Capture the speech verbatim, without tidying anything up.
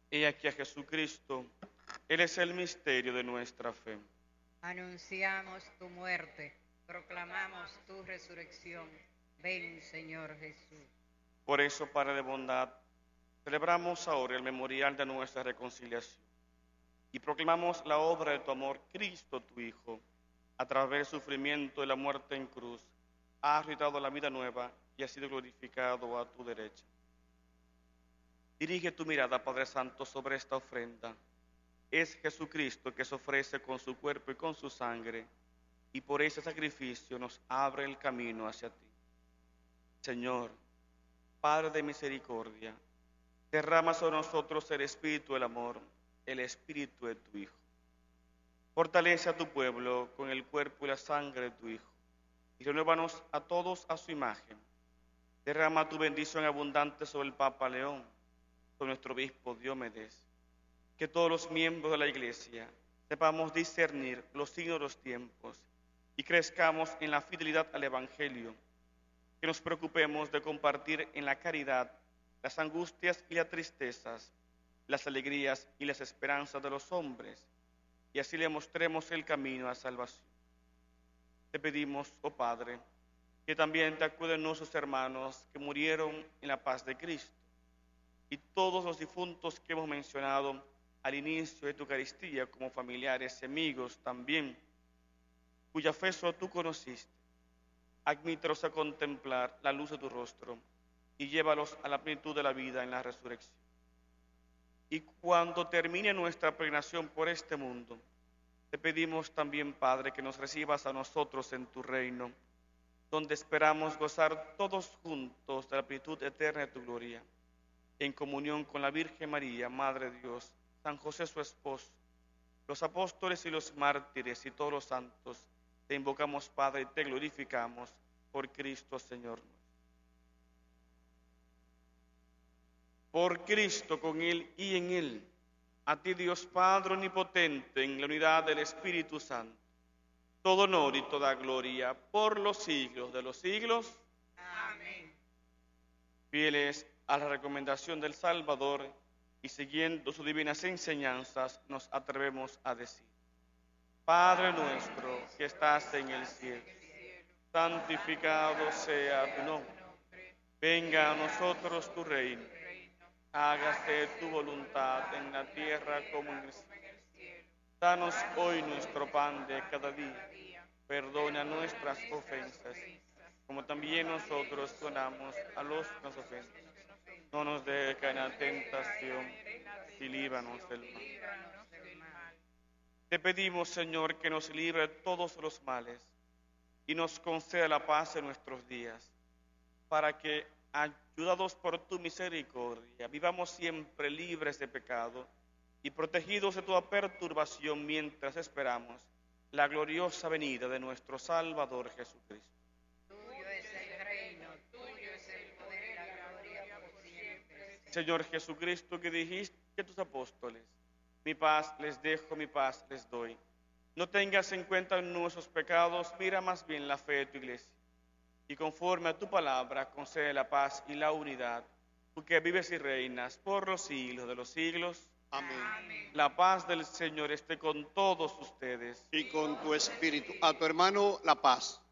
He aquí a Jesucristo, Él es el misterio de nuestra fe. Anunciamos tu muerte, proclamamos tu resurrección. Ven, Señor Jesús. Por eso, Padre de bondad, celebramos ahora el memorial de nuestra reconciliación y proclamamos la obra de tu amor, Cristo tu Hijo, a través del sufrimiento y la muerte en cruz, ha resucitado la vida nueva y ha sido glorificado a tu derecha. Dirige tu mirada, Padre Santo, sobre esta ofrenda. Es Jesucristo que se ofrece con su cuerpo y con su sangre, y por ese sacrificio nos abre el camino hacia ti. Señor, Padre de misericordia, derrama sobre nosotros el espíritu del amor, el espíritu de tu Hijo. Fortalece a tu pueblo con el cuerpo y la sangre de tu Hijo, y renuévanos a todos a su imagen. Derrama tu bendición abundante sobre el Papa León, sobre nuestro obispo Diomedes, que todos los miembros de la Iglesia sepamos discernir los signos de los tiempos y crezcamos en la fidelidad al Evangelio, que nos preocupemos de compartir en la caridad las angustias y las tristezas, las alegrías y las esperanzas de los hombres, y así le mostremos el camino a salvación. Te pedimos, oh Padre, que también te acuden nuestros hermanos que murieron en la paz de Cristo, y todos los difuntos que hemos mencionado al inicio de tu Eucaristía como familiares y amigos también, cuya fe solo tú conociste. Admítelos a contemplar la luz de tu rostro y llévalos a la plenitud de la vida en la resurrección. Y cuando termine nuestra peregrinación por este mundo, te pedimos también, Padre, que nos recibas a nosotros en tu reino, donde esperamos gozar todos juntos de la plenitud eterna de tu gloria, en comunión con la Virgen María, Madre de Dios, San José su esposo, los apóstoles y los mártires y todos los santos. Te invocamos, Padre, y te glorificamos por Cristo, Señor nuestro. Por Cristo, con Él y en Él, a ti, Dios Padre omnipotente, en la unidad del Espíritu Santo, todo honor y toda gloria por los siglos de los siglos. Amén. Fieles a la recomendación del Salvador y siguiendo sus divinas enseñanzas, nos atrevemos a decir: Padre nuestro que estás en el cielo, santificado sea tu nombre. Venga a nosotros tu reino. Hágase tu voluntad en la tierra como en el cielo. Danos hoy nuestro pan de cada día. Perdona nuestras ofensas, como también nosotros perdonamos a los que nos ofenden. No nos dejes caer en la tentación y líbranos del mal. Te pedimos, Señor, que nos libre de todos los males y nos conceda la paz en nuestros días, para que, ayudados por tu misericordia, vivamos siempre libres de pecado y protegidos de toda perturbación mientras esperamos la gloriosa venida de nuestro Salvador Jesucristo. Tuyo es el reino, tuyo es el poder y la gloria por siempre. Señor Jesucristo, que dijiste a tus apóstoles: mi paz les dejo, mi paz les doy. No tengas en cuenta nuestros pecados, mira más bien la fe de tu iglesia. Y conforme a tu palabra, concede la paz y la unidad, tú que vives y reinas por los siglos de los siglos. Amén. Amén. La paz del Señor esté con todos ustedes. Y con tu espíritu. A tu hermano la paz.